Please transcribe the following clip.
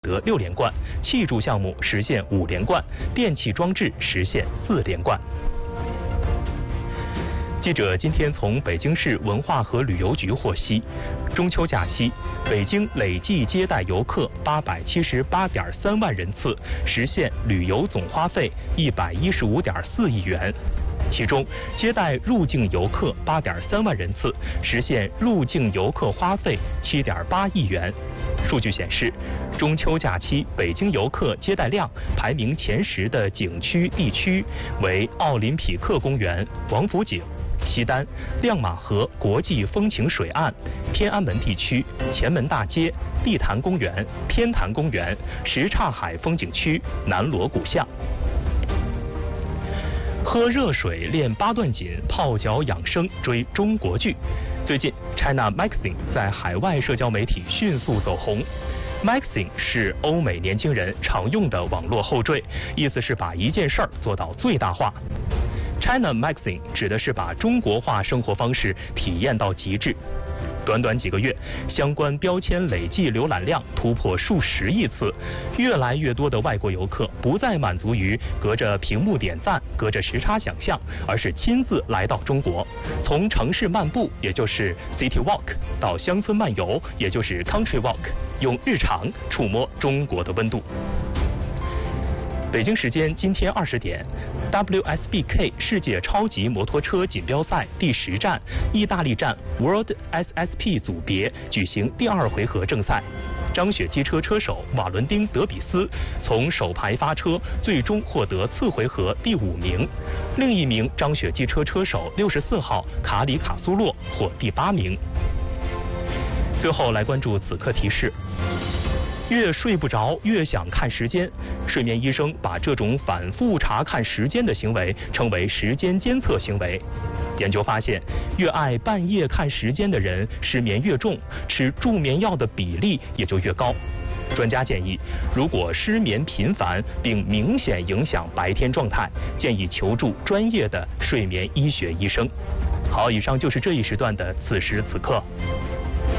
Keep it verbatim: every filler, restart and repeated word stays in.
得六连冠，器筑项目实现五连冠，电气装置实现四连冠。记者今天从北京市文化和旅游局获悉，中秋假期，北京累计接待游客八百七十八点三万人次，实现旅游总花费一百一十五点四亿元。其中，接待入境游客八点三万人次，实现入境游客花费七点八亿元。数据显示，中秋假期北京游客接待量排名前十的景区地区为奥林匹克公园、王府井、西单、亮马河国际风情水岸、天安门地区、前门大街、地坛公园、天坛公园、什刹海风景区、南锣鼓巷。喝热水练八段锦，泡脚养生追中国剧。最近 ，China Magazine 在海外社交媒体迅速走红。Magazine 是欧美年轻人常用的网络后缀，意思是把一件事儿做到最大化。China Magazine 指的是把中国化生活方式体验到极致。短短几个月，相关标签累计浏览量突破数十亿次，越来越多的外国游客不再满足于隔着屏幕点赞、隔着时差想象，而是亲自来到中国，从城市漫步，也就是 City Walk， 到乡村漫游，也就是 Country Walk， 用日常触摸中国的温度。北京时间今天二十点 ，W S B K 世界超级摩托车锦标赛第十站，意大利站 World S S P 组别举行第二回合正赛。张雪机车车手瓦伦丁·德比斯从首排发车，最终获得次回合第五名。另一名张雪机车车手六十四号卡里卡苏洛获第八名。最后来关注此刻提示。越睡不着越想看时间，睡眠医生把这种反复查看时间的行为称为时间监测行为。研究发现，越爱半夜看时间的人失眠越重，吃助眠药的比例也就越高。专家建议，如果失眠频繁并明显影响白天状态，建议求助专业的睡眠医学医生。好，以上就是这一时段的此时此刻。